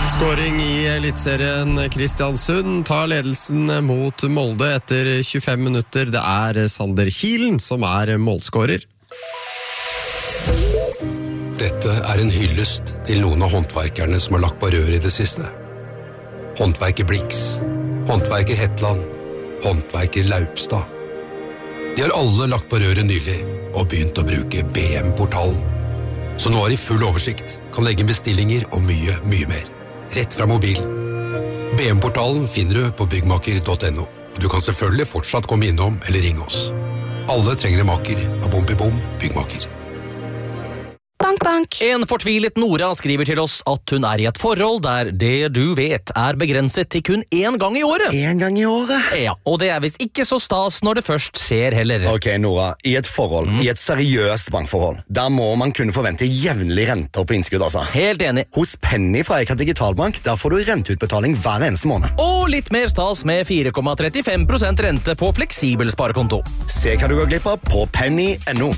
Skåring i Elitserien. Kristiansund tar ledelsen mot Molde etter 25 minutter. Det Sander Kielen som målskårer. Dette en hyllest til noen av håndverkerne som har lagt på rør i det siste. Håndverker Blix, håndverker Hetland, håndverker Laupstad. De har alle lagt på røret nylig og begynt å bruke BM-portalen. Så nå har de full oversikt, kan legge bestillinger og mye, mye mer. Rett fra mobilen. BM-portalen finner du på byggmaker.no. Og du kan selvfølgelig fortsatt komme innom eller ringe oss. Alle trenger en maker av Bom Byggmaker. Bank, bank. En fortvilet Nora skriver til oss at hun I et forhold der det du vet begrenset til kun en gang i året. En gang i året? Ja, og det visst ikke så stas når det først skjer heller. Ok, Nora, i et forhold, i et seriøst bankforhold, der må man kunne forvente jevnlig renter på innskudd, altså. Helt enig. Hos Penny fra Eka Digitalbank, der får du renteutbetaling hver eneste måned. Og litt mer stas med 4,35% rente på fleksibel sparekonto. Se hva du går glipp av på penny.no.